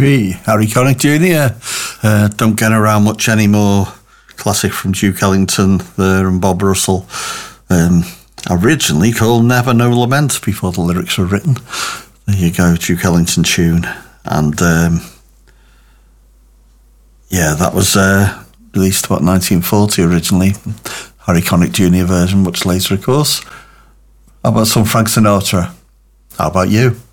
Harry Connick Jr. Don't get around much anymore. Classic from Duke Ellington there and Bob Russell. Originally called Never No Lament before the lyrics were written. There you go, Duke Ellington tune. And that was released about 1940 originally. Harry Connick Jr. version, much later, of course. How about some Frank Sinatra? How about you?